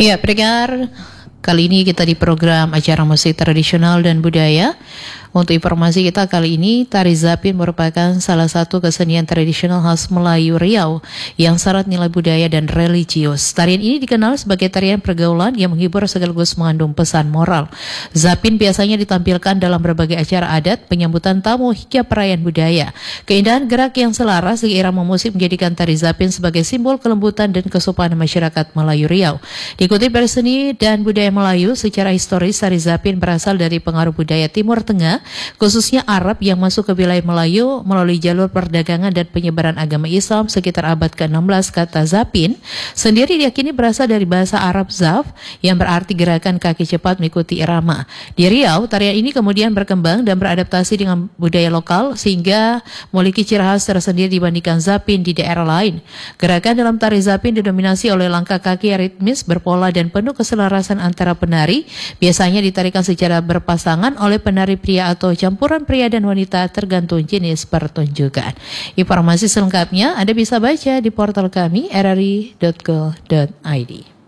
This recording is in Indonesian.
Ya, pendengar, kali ini kita di program acara musik tradisional dan budaya. Untuk informasi kita kali ini, tari zapin merupakan salah satu kesenian tradisional khas Melayu Riau yang syarat nilai budaya dan religius. Tarian ini dikenal sebagai tarian pergaulan yang menghibur sekaligus mengandung pesan moral. Zapin biasanya ditampilkan dalam berbagai acara adat, penyambutan tamu hingga perayaan budaya. Keindahan gerak yang selaras di irama musik menjadikan tari zapin sebagai simbol kelembutan dan kesopanan masyarakat Melayu Riau. Dikutip dari seni dan budaya Melayu, secara historis tari zapin berasal dari pengaruh budaya Timur Tengah, khususnya Arab yang masuk ke wilayah Melayu melalui jalur perdagangan dan penyebaran agama Islam sekitar abad ke-16. Kata zapin sendiri diyakini berasal dari bahasa Arab zaf yang berarti gerakan kaki cepat mengikuti irama. Di Riau, tarian ini kemudian berkembang dan beradaptasi dengan budaya lokal sehingga memiliki ciri khas tersendiri dibandingkan zapin di daerah lain. Gerakan dalam tari zapin didominasi oleh langkah kaki yang ritmis, berpola dan penuh keselarasan antara penari, biasanya ditarikan secara berpasangan oleh penari pria atau campuran pria dan wanita tergantung jenis pertunjukan. Informasi selengkapnya Anda bisa baca di portal kami rri.co.id.